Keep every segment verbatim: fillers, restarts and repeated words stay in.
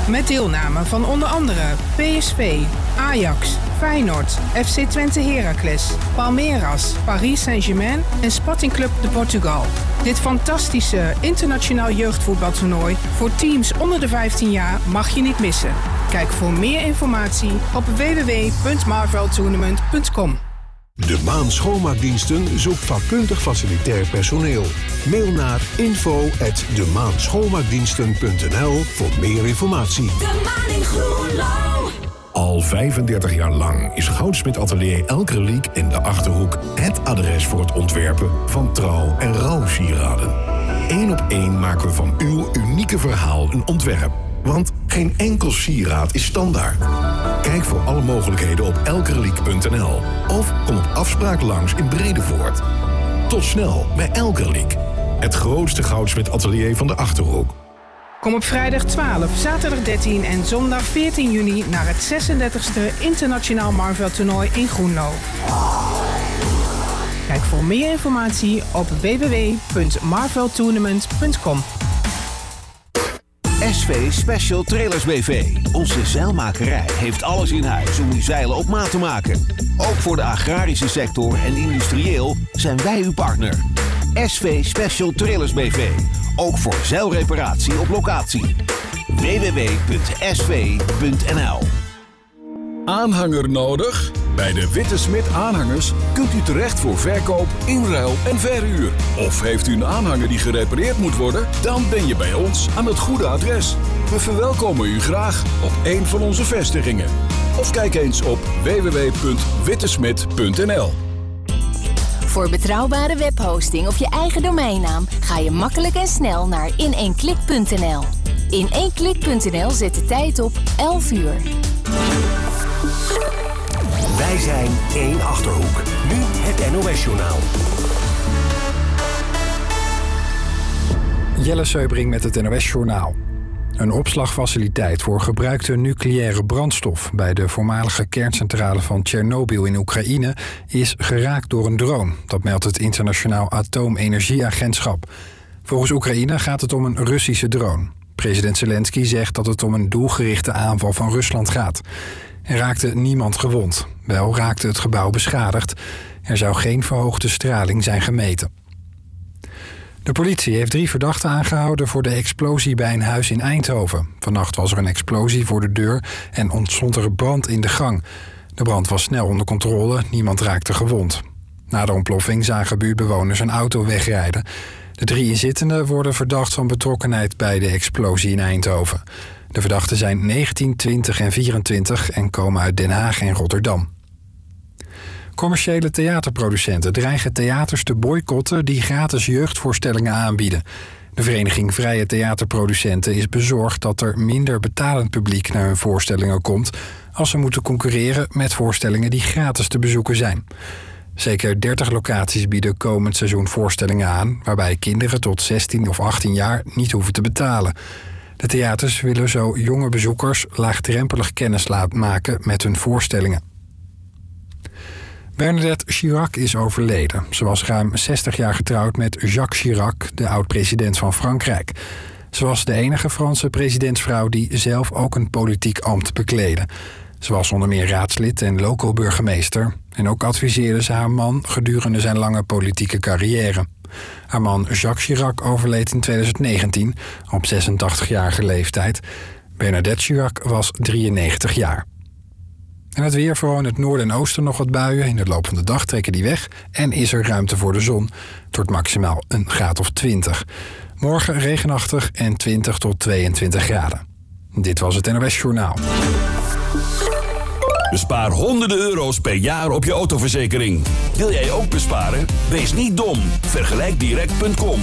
Met deelname van onder andere P S V, Ajax, Feyenoord, F C Twente Heracles, Palmeiras, Paris Saint-Germain en Sporting Club de Portugal. Dit fantastische internationaal jeugdvoetbaltoernooi voor teams onder de vijftien jaar mag je niet missen. Kijk voor meer informatie op w w w punt marvel tournament punt com. De Maan Schoonmaakdiensten zoekt vakkundig facilitair personeel. Mail naar info at de maan schoonmaakdiensten punt n l voor meer informatie. De Maan in Groenlo. Al vijfendertig jaar lang is Goudsmit Atelier Elkerliek in de Achterhoek het adres voor het ontwerpen van trouw- en rouwsieraden. Eén op één maken we van uw unieke verhaal een ontwerp. Want geen enkel sieraad is standaard. Kijk voor alle mogelijkheden op elkerliek punt n l of kom op afspraak langs in Bredevoort. Tot snel bij Elkerliek, het grootste Goudsmit Atelier van de Achterhoek. Kom op vrijdag twaalf, zaterdag dertien en zondag veertien juni naar het zesendertigste Internationaal Marvel Toernooi in Groenlo. Kijk voor meer informatie op w w w punt marvel tournament punt com. S V Special Trailers B V. Onze zeilmakerij heeft alles in huis om uw zeilen op maat te maken. Ook voor de agrarische sector en industrieel zijn wij uw partner. S V Special Trailers B V. Ook voor zeilreparatie op locatie. w w w punt s v punt n l. Aanhanger nodig? Bij de Witte Smit Aanhangers kunt u terecht voor verkoop, inruil en verhuur. Of heeft u een aanhanger die gerepareerd moet worden? Dan ben je bij ons aan het goede adres. We verwelkomen u graag op een van onze vestigingen. Of kijk eens op w w w punt wittesmit punt n l. Voor betrouwbare webhosting of je eigen domeinnaam ga je makkelijk en snel naar in één klik punt n l. in één klik punt n l zet de tijd op elf uur. Wij zijn één Achterhoek. Nu het N O S-journaal. Jelle Seubring met het N O S-journaal. Een opslagfaciliteit voor gebruikte nucleaire brandstof bij de voormalige kerncentrale van Tsjernobyl in Oekraïne is geraakt door een drone. Dat meldt het Internationaal Atoomenergieagentschap. Volgens Oekraïne gaat het om een Russische drone. President Zelensky zegt dat het om een doelgerichte aanval van Rusland gaat. Er raakte niemand gewond. Wel raakte het gebouw beschadigd. Er zou geen verhoogde straling zijn gemeten. De politie heeft drie verdachten aangehouden voor de explosie bij een huis in Eindhoven. Vannacht was er een explosie voor de deur en ontstond er brand in de gang. De brand was snel onder controle, niemand raakte gewond. Na de ontploffing zagen buurtbewoners een auto wegrijden. De drie inzittenden worden verdacht van betrokkenheid bij de explosie in Eindhoven. De verdachten zijn negentien, twintig en vierentwintig en komen uit Den Haag en Rotterdam. Commerciële theaterproducenten dreigen theaters te boycotten die gratis jeugdvoorstellingen aanbieden. De vereniging Vrije Theaterproducenten is bezorgd dat er minder betalend publiek naar hun voorstellingen komt als ze moeten concurreren met voorstellingen die gratis te bezoeken zijn. Zeker dertig locaties bieden komend seizoen voorstellingen aan waarbij kinderen tot zestien of achttien jaar niet hoeven te betalen. De theaters willen zo jonge bezoekers laagdrempelig kennis laten maken met hun voorstellingen. Bernadette Chirac is overleden. Ze was ruim zestig jaar getrouwd met Jacques Chirac, de oud-president van Frankrijk. Ze was de enige Franse presidentsvrouw die zelf ook een politiek ambt bekleedde. Ze was onder meer raadslid en local burgemeester. En ook adviseerde ze haar man gedurende zijn lange politieke carrière. Haar man Jacques Chirac overleed in twintig negentien op zesentachtigjarige leeftijd. Bernadette Chirac was drieënnegentig jaar. En het weer, vooral in het noorden en oosten nog wat buien. In de loop van de dag trekken die weg en is er ruimte voor de zon. Het wordt maximaal een graad of twintig. Morgen regenachtig en twintig tot tweeëntwintig graden. Dit was het N O S-journaal. Bespaar honderden euro's per jaar op je autoverzekering. Wil jij ook besparen? Wees niet dom. Vergelijk direct punt com.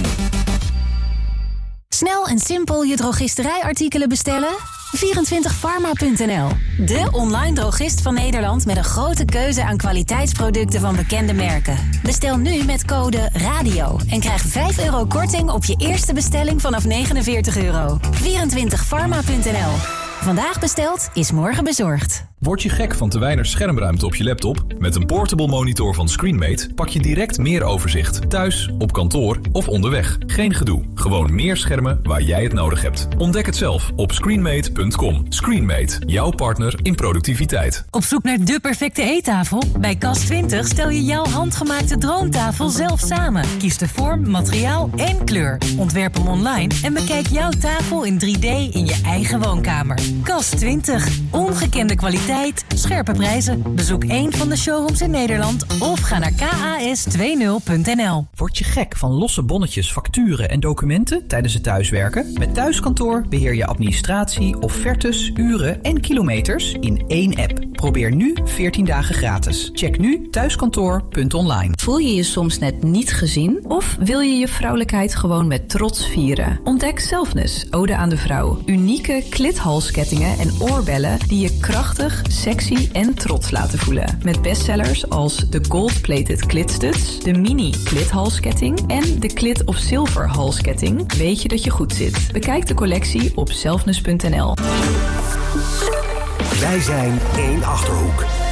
Snel en simpel je drogisterijartikelen bestellen? vierentwintig pharma punt n l. De online drogist van Nederland met een grote keuze aan kwaliteitsproducten van bekende merken. Bestel nu met code RADIO en krijg vijf euro korting op je eerste bestelling vanaf negenenveertig euro. vierentwintig pharma punt n l. Vandaag besteld is morgen bezorgd. Word je gek van te weinig schermruimte op je laptop? Met een portable monitor van ScreenMate pak je direct meer overzicht. Thuis, op kantoor of onderweg. Geen gedoe. Gewoon meer schermen waar jij het nodig hebt. Ontdek het zelf op screenmate punt com. ScreenMate, jouw partner in productiviteit. Op zoek naar de perfecte eettafel? Bij Kas twintig stel je jouw handgemaakte droomtafel zelf samen. Kies de vorm, materiaal en kleur. Ontwerp hem online en bekijk jouw tafel in drie D in je eigen woonkamer. Kas twintig. Ongekende kwaliteit, scherpe prijzen. Bezoek één van de showrooms in Nederland of ga naar k a s twintig punt n l. Word je gek van losse bonnetjes, facturen en documenten tijdens het thuiswerken? Met Thuiskantoor beheer je administratie, offertes, uren en kilometers in één app. Probeer nu veertien dagen gratis. Check nu thuiskantoor punt online. Voel je je soms net niet gezien? Of wil je je vrouwelijkheid gewoon met trots vieren? Ontdek Selfness, Ode aan de Vrouw. Unieke klithalskettingen en oorbellen die je krachtig, sexy en trots laten voelen. Met bestsellers als de gold-plated klitstuds, de mini klithalsketting en de Clit of Silver halsketting. Weet je dat je goed zit? Bekijk de collectie op selfness punt n l. Wij zijn één Achterhoek.